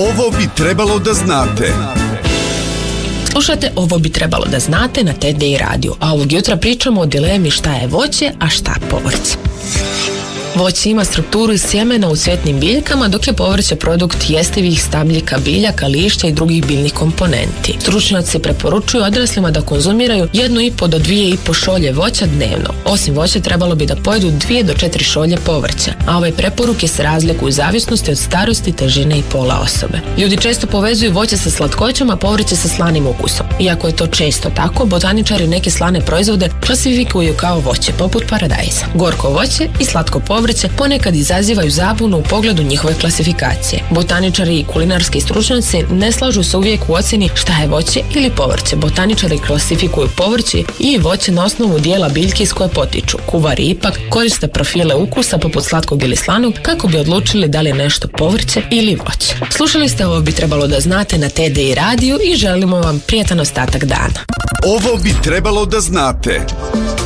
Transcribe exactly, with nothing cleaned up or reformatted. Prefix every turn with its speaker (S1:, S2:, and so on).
S1: Ovo bi trebalo da znate.
S2: Slušate Ovo bi trebalo da znate na T D I radiju, a ovog jutra pričamo o dilemi šta je voće, a šta povrće. Voće ima strukturu iz sjemena u cvjetnim biljkama, dok je povrće produkt jestivih stabljika, biljaka, lišća i drugih biljnih komponenti. Stručnjaci preporučuju odraslima da konzumiraju jednu i po do dvije i po šolje voća dnevno. Osim voća trebalo bi da pojedu dvije do četiri šolje povrća, a ove preporuke se razlikuju u zavisnosti od starosti, težine i pola osobe. Ljudi često povezuju voće sa slatkoćom, a povrće sa slanim ukusom. Iako je to često tako, botaničari neke slane proizvode klasifikuju kao voće, poput paradajza. Gorko voće i slatko povrće ponekad izazivaju zabunu u pogledu njihove klasifikacije. Botaničari i kulinarski stručnjaci ne slažu se uvijek u ocjeni šta je voće ili povrće. Botaničari klasifikuju povrće i voće na osnovu dijela biljki iz koje potiču. Kuvari ipak koriste profile ukusa poput slatkog ili slanog kako bi odlučili da li je nešto povrće ili voće. Slušali ste Ovo bi trebalo da znate na T D I radiju i želimo vam prijatan ostatak dana.
S1: Ovo bi trebalo da znate.